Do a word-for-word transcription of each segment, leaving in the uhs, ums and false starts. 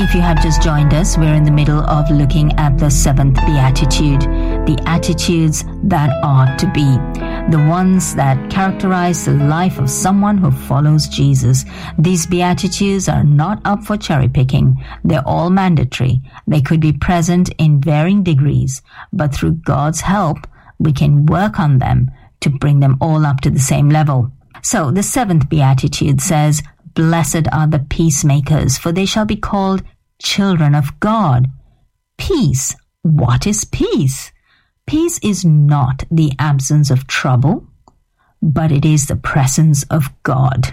If you have just joined us, we're in the middle of looking at the seventh beatitude, the attitudes that are to be, the ones that characterize the life of someone who follows Jesus. These beatitudes are not up for cherry picking. They're all mandatory. They could be present in varying degrees, but through God's help, we can work on them to bring them all up to the same level. So the seventh beatitude says, "Blessed are the peacemakers, for they shall be called children of God." Peace. What is peace? Peace is not the absence of trouble, but it is the presence of God.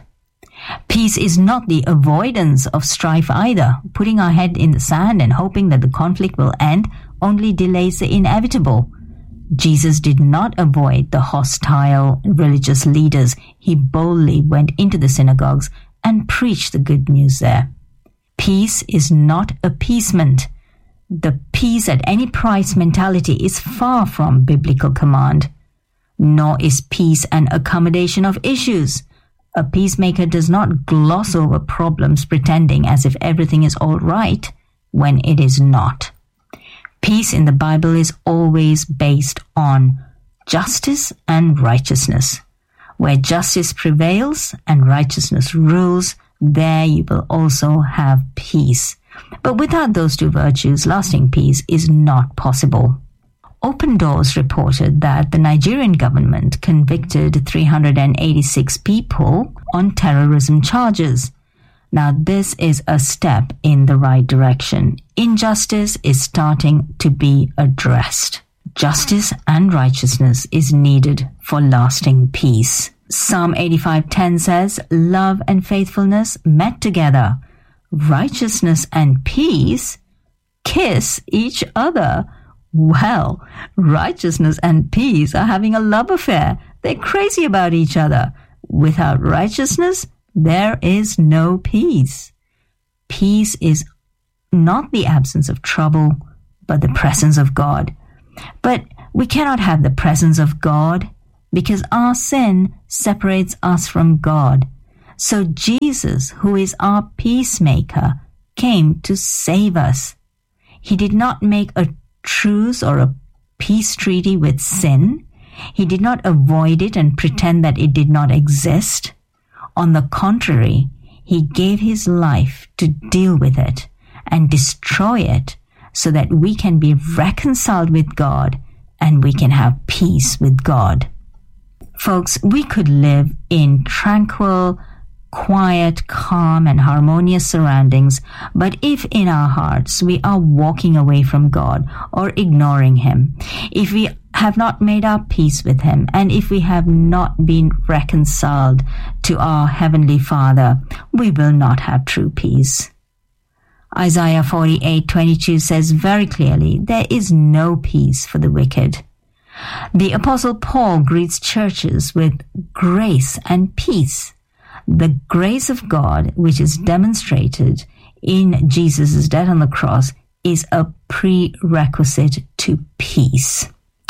Peace is not the avoidance of strife either. Putting our head in the sand and hoping that the conflict will end only delays the inevitable. Jesus did not avoid the hostile religious leaders. He boldly went into the synagogues and preached the good news there. Peace is not appeasement. The peace at any price mentality is far from biblical command. Nor is peace an accommodation of issues. A peacemaker does not gloss over problems pretending as if everything is all right when it is not. Peace in the Bible is always based on justice and righteousness. Where justice prevails and righteousness rules, there you will also have peace. But without those two virtues, lasting peace is not possible. Open Doors reported that the Nigerian government convicted three hundred eighty-six people on terrorism charges. Now, this is a step in the right direction. Injustice is starting to be addressed. Justice and righteousness is needed for lasting peace. Psalm eighty-five ten says, "Love and faithfulness met together. Righteousness and peace kiss each other." Well, righteousness and peace are having a love affair. They're crazy about each other. Without righteousness, there is no peace. Peace is not the absence of trouble, but the presence of God. But we cannot have the presence of God because our sin separates us from God. So Jesus, who is our peacemaker, came to save us. He did not make a truce or a peace treaty with sin. He did not avoid it and pretend that it did not exist. On the contrary, he gave his life to deal with it and destroy it so that we can be reconciled with God and we can have peace with God. Folks, we could live in tranquil, quiet, calm, and harmonious surroundings, but if in our hearts we are walking away from God or ignoring Him, if we have not made our peace with Him, and if we have not been reconciled to our Heavenly Father, we will not have true peace. Isaiah forty-eight twenty-two says very clearly, "There is no peace for the wicked." The Apostle Paul greets churches with grace and peace. The grace of God, which is demonstrated in Jesus' death on the cross, is a prerequisite to peace.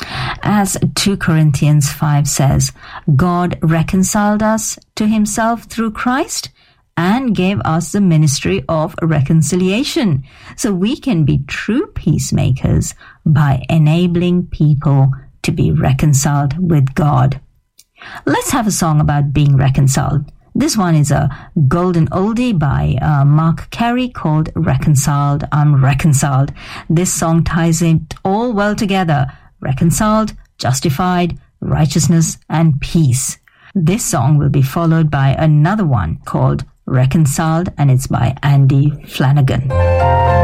As two Corinthians five says, God reconciled us to Himself through Christ and gave us the ministry of reconciliation. So we can be true peacemakers by enabling people to be reconciled with God. Let's have a song about being reconciled. This one is a golden oldie by uh, Mark Carey called Reconciled, I'm Reconciled. This song ties it all well together. Reconciled, justified, righteousness, and peace. This song will be followed by another one called Reconciled, and it's by Andy Flanagan.